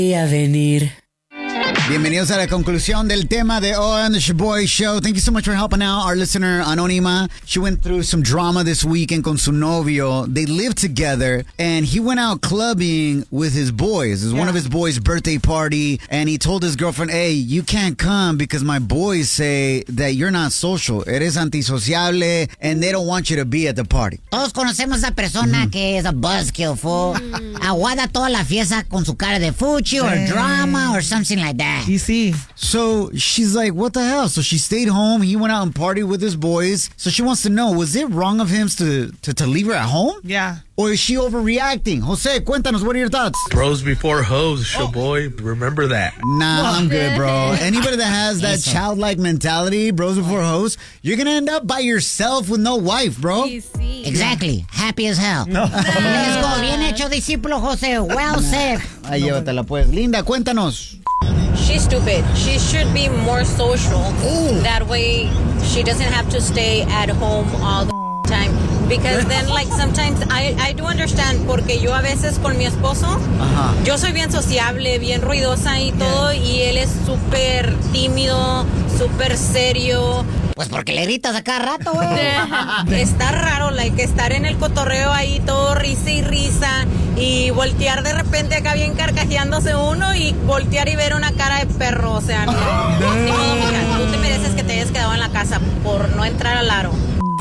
a venir. Bienvenidos a la conclusión del tema de hoy on the Shaboy Show. Thank you so much for helping out our listener, Anónima. She went through some drama this weekend con su novio. They lived together, and he went out clubbing with his boys. It was one of his boys' birthday party, and he told his girlfriend, hey, you can't come because my boys say that you're not social. Eres antisociable, and they don't want you to be at the party. Todos conocemos a esa persona que es a buzzkill, fool. Aguada toda la fiesta con su cara de fuchi or drama or something like that. You see. So she's like, what the hell? So she stayed home. He went out and partied with his boys. So she wants to know, was it wrong of him to leave her at home? Yeah. Or is she overreacting? Jose, cuéntanos, what are your thoughts? Bros before hoes, Shaboy. Remember that. Nah, I'm good, bro. Anybody that has that childlike mentality, bros before hoes, you're going to end up by yourself with no wife, bro. Exactly. Happy as hell. Let's go. Bien hecho, discípulo Jose. Well said. Ahí llévatela, pues. Linda, cuéntanos. She's stupid. She should be more social. That way she doesn't have to stay at home all the time. Because then, like, sometimes I do understand, porque yo a veces con mi esposo, yo soy bien sociable, bien ruidosa y todo, y él es súper tímido, súper serio. Pues porque le gritas a cada rato, güey. Está raro, like, estar en el cotorreo ahí todo risa y risa y voltear de repente acá bien carcajeándose uno y voltear y ver una cara de perro, o sea, no. Ni modo, mija, tú te mereces que te hayas quedado en la casa por no entrar al aro.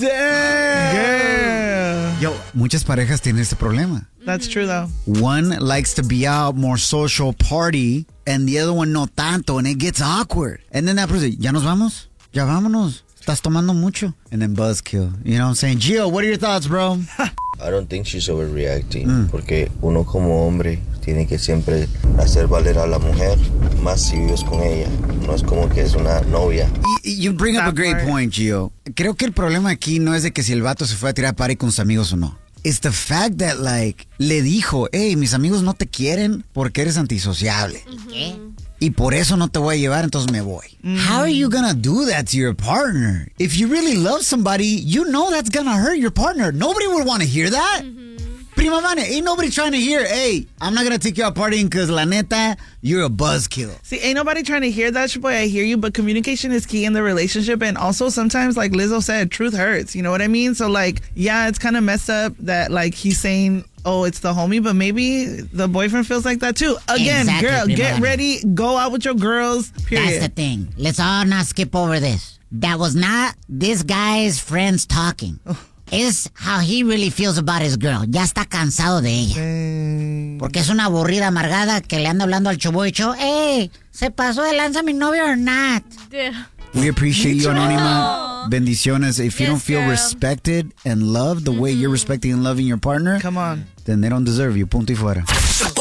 Damn. Yo, muchas parejas tienen este problema. That's true, though. One likes to be out, more social, party, and the other one no tanto, and it gets awkward. And then that person, ¿ya nos vamos? Ya vámonos. Estás tomando mucho. And then buzzkill. You know what I'm saying? Gio, what are your thoughts, bro? I don't think she's overreacting. Porque uno como hombre tiene que siempre hacer valer a la mujer más si vives con ella. No es como que es una novia. You bring up a great point, Gio. Creo que el problema aquí no es de que si el vato se fue a tirar party con sus amigos o no. It's the fact that, like, le dijo, hey, mis amigos no te quieren porque eres antisociable. ¿Qué? Y por eso no te voy a llevar, entonces me voy. How are you gonna do that to your partner? If you really love somebody, you know that's gonna hurt your partner. Nobody would want to hear that. Prima Vane, ain't nobody trying to hear, hey, I'm not gonna take you out partying because la neta, you're a buzzkill. See, ain't nobody trying to hear that, boy. I hear you, but communication is key in the relationship. And also sometimes, like Lizzo said, truth hurts. You know what I mean? So, like, yeah, it's kind of messed up that, like, he's saying, oh, it's the homie, but maybe the boyfriend feels like that too. Again, Exactly, girl, Prima get Vane. ready, go out with your girls, period. That's the thing. Let's all not skip over this. That was not this guy's friends talking. Es how he really feels about his girl. Ya está cansado de ella. Porque es una aburrida amargada que le anda hablando al Shaboy Show. Hey, ¿se pasó de lanza mi novio or not? We appreciate you, Anónima. Bendiciones. If you don't feel respected and loved the way you're respecting and loving your partner, Come on. then they don't deserve you. Punto y fuera.